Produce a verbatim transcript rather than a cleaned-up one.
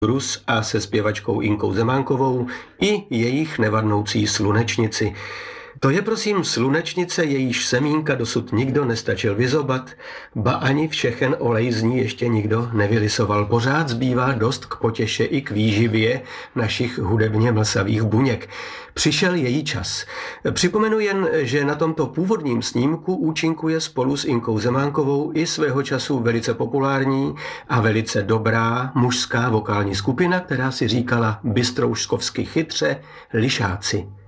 Rus a se zpěvačkou Inkou Zemánkovou i jejich nevadnoucí slunečnici. To je prosím slunečnice, jejíž semínka dosud nikdo nestačil vyzobat, ba ani všechen olej z ní ještě nikdo nevylisoval. Pořád zbývá dost k potěše i k výživě našich hudebně mlsavých buněk. Přišel její čas. Připomenu jen, že na tomto původním snímku účinkuje spolu s Inkou Zemánkovou i svého času velice populární a velice dobrá mužská vokální skupina, která si říkala bystrouškovsky chytře Lišáci.